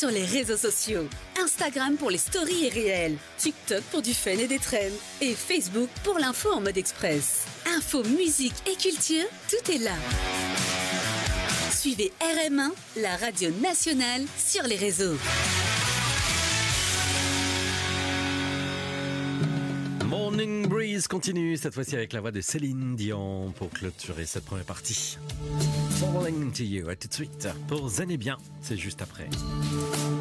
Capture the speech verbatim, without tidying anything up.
sur les réseaux sociaux. Instagram pour les stories et réels, TikTok pour du fun et des trends et Facebook pour l'info en mode express. Info, musique et culture, tout est là. Suivez R M un, la radio nationale, sur les réseaux. Morning Breeze continue, cette fois-ci avec la voix de Céline Dion pour clôturer cette première partie. Falling to You, à tout de suite pour Zen et Bien, c'est juste après.